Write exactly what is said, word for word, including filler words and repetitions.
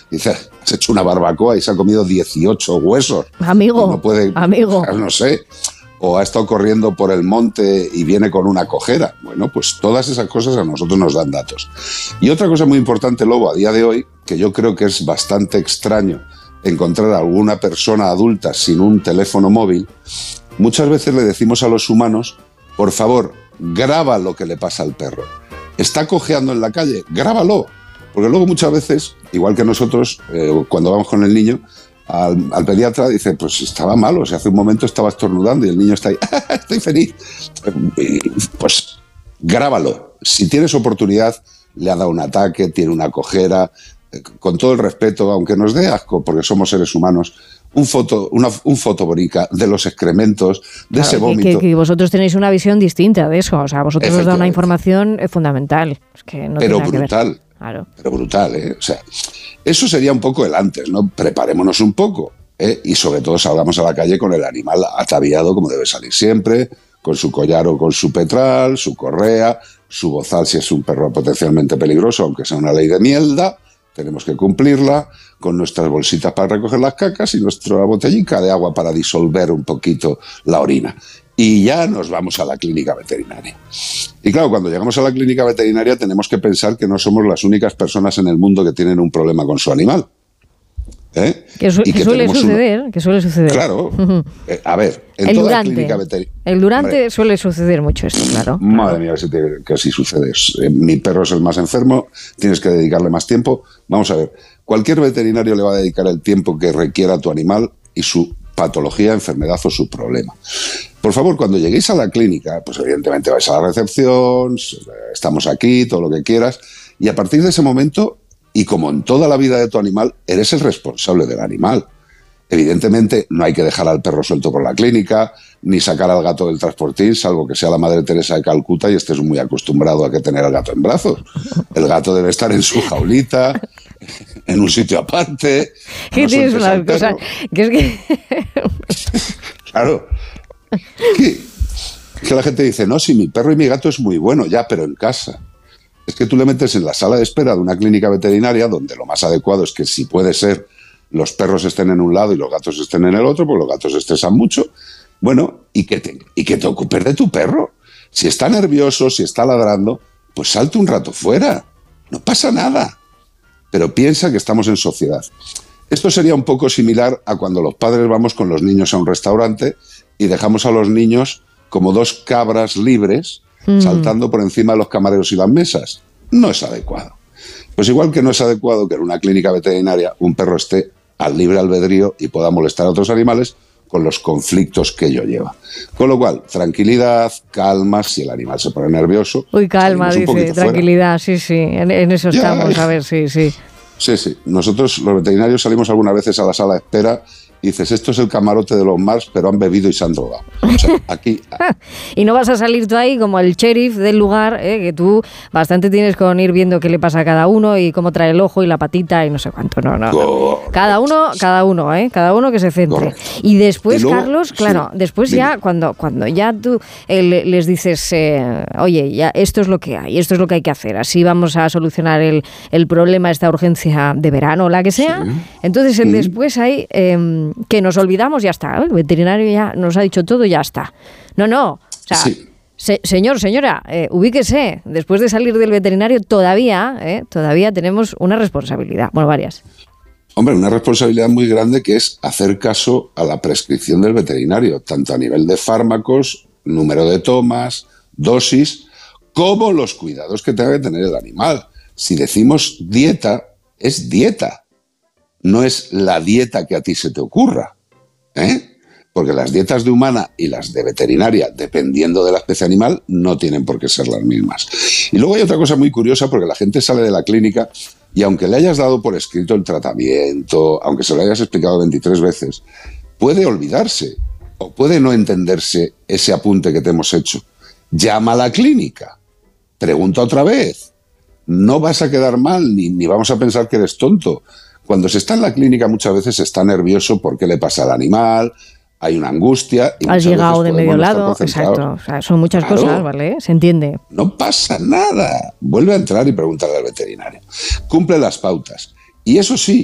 Dice, has hecho una barbacoa y se ha comido dieciocho huesos. Amigo, no puede, amigo. No sé. O ha estado corriendo por el monte y viene con una cojera. Bueno, pues todas esas cosas a nosotros nos dan datos. Y otra cosa muy importante, Lobo, a día de hoy, que yo creo que es bastante extraño encontrar a alguna persona adulta sin un teléfono móvil, muchas veces le decimos a los humanos, por favor, graba lo que le pasa al perro. Está cojeando en la calle, grábalo. Porque luego muchas veces, igual que nosotros, eh, cuando vamos con el niño, Al, al pediatra dice, pues estaba malo, o sea, hace un momento estaba estornudando y el niño está ahí, estoy feliz. Pues grábalo. Si tienes oportunidad, le ha dado un ataque, tiene una cojera, con todo el respeto, aunque nos dé asco, porque somos seres humanos, un foto, una un foto bonita de los excrementos, de claro, ese vómito. Que, que, que vosotros tenéis una visión distinta de eso, o sea, vosotros os da una información fundamental. Es que no Pero tiene nada brutal. Que ver. Claro. Pero brutal, ¿eh? O sea, eso sería un poco el antes, ¿no? Preparémonos un poco, ¿eh? Y sobre todo salgamos a la calle con el animal ataviado como debe salir siempre, con su collar o con su petral, su correa, su bozal si es un perro potencialmente peligroso, aunque sea una ley de mierda, tenemos que cumplirla, con nuestras bolsitas para recoger las cacas y nuestra botellica de agua para disolver un poquito la orina. Y ya nos vamos a la clínica veterinaria. Y claro, cuando llegamos a la clínica veterinaria tenemos que pensar que no somos las únicas personas en el mundo que tienen un problema con su animal. ¿Eh? Que, su- que, que suele suceder, una... que suele suceder. Claro. eh, a ver, en el toda durante, clínica veterinaria... El durante Hombre, suele suceder mucho esto, claro. Madre mía, que así sucede. Eh, mi perro es el más enfermo, tienes que dedicarle más tiempo. Vamos a ver, cualquier veterinario le va a dedicar el tiempo que requiera a tu animal y su patología, enfermedad o su problema. Por favor, cuando lleguéis a la clínica, pues evidentemente vais a la recepción, estamos aquí, todo lo que quieras, y a partir de ese momento, y como en toda la vida de tu animal, eres el responsable del animal. Evidentemente, no hay que dejar al perro suelto por la clínica, ni sacar al gato del transportín, salvo que sea la Madre Teresa de Calcuta y estés muy acostumbrado a que tener al gato en brazos. El gato debe estar en su jaulita, en un sitio aparte. ¿Qué no tienes una cosa? Que es que... Claro. Que, que la gente dice, no, si mi perro y mi gato es muy bueno, ya, pero en casa. Es que tú le metes en la sala de espera de una clínica veterinaria donde lo más adecuado es que, si puede ser, los perros estén en un lado y los gatos estén en el otro, porque los gatos estresan mucho. Bueno, y que te, y que te ocupes de tu perro. Si está nervioso, si está ladrando, pues salte un rato fuera. No pasa nada. Pero piensa que estamos en sociedad. Esto sería un poco similar a cuando los padres vamos con los niños a un restaurante y dejamos a los niños como dos cabras libres mm. saltando por encima de los camareros y las mesas. No es adecuado. Pues igual que no es adecuado que en una clínica veterinaria un perro esté al libre albedrío y pueda molestar a otros animales con los conflictos que ello lleva. Con lo cual, tranquilidad, calma, si el animal se pone nervioso... Uy, calma, dice, tranquilidad, fuera. sí, sí, en, en eso ya, estamos, ya. a ver, sí, sí. Sí, sí, nosotros los veterinarios salimos algunas veces a la sala de espera y dices, esto es el camarote de los Mars, pero han bebido y se han drogado. O sea, aquí... Y no vas a salir tú ahí como el sheriff del lugar, ¿eh? Que tú bastante tienes con ir viendo qué le pasa a cada uno y cómo trae el ojo y la patita y no sé cuánto. No, no, no. Cada uno, cada uno, ¿eh? Cada uno que se centre. Correcto. Y después, y luego, Carlos, claro, sí, después dime. ya cuando, cuando ya tú eh, les dices, eh, oye, ya esto es lo que hay, esto es lo que hay que hacer, así vamos a solucionar el, el problema, esta urgencia de verano o la que sea. Sí. Entonces, el mm. después hay... Eh, que nos olvidamos, ya está. El veterinario ya nos ha dicho todo, ya está. No, no. O sea, sí. se, señor, señora, eh, ubíquese. Después de salir del veterinario, todavía, eh, todavía tenemos una responsabilidad. Bueno, varias. Hombre, una responsabilidad muy grande que es hacer caso a la prescripción del veterinario, tanto a nivel de fármacos, número de tomas, dosis, como los cuidados que tenga que tener el animal. Si decimos dieta, es dieta. No es la dieta que a ti se te ocurra, ¿eh? Porque las dietas de humana y las de veterinaria, dependiendo de la especie animal, no tienen por qué ser las mismas. Y luego hay otra cosa muy curiosa, porque la gente sale de la clínica y aunque le hayas dado por escrito el tratamiento, aunque se lo hayas explicado veintitrés veces, puede olvidarse o puede no entenderse ese apunte que te hemos hecho. Llama a la clínica, pregunta otra vez. No vas a quedar mal ni, ni vamos a pensar que eres tonto. Cuando se está en la clínica muchas veces se está nervioso porque le pasa al animal, hay una angustia. Y has llegado de medio lado, exacto. O sea, son muchas claro, cosas, ¿vale? Se entiende. No pasa nada. Vuelve a entrar y pregúntale al veterinario. Cumple las pautas. Y eso sí,